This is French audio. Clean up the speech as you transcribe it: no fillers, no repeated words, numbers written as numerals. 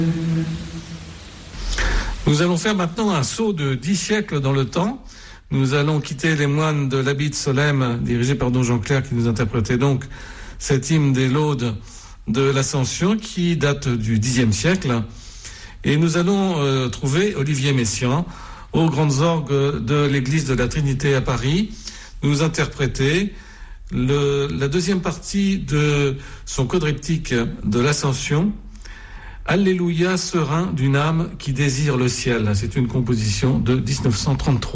Nous allons faire maintenant un saut de 10 siècles dans le temps. Nous allons quitter les moines de l'Abbaye de Solesmes, dirigés par Don Jean-Clair, qui nous interprétait donc cet hymne des laudes de l'Ascension qui date du Xe siècle. Et nous allons trouver Olivier Messiaen aux grandes orgues de l'église de la Trinité à Paris, nous interpréter la deuxième partie de son quadriptyque de l'Ascension, Alléluia serein d'une âme qui désire le ciel. C'est une composition de 1933.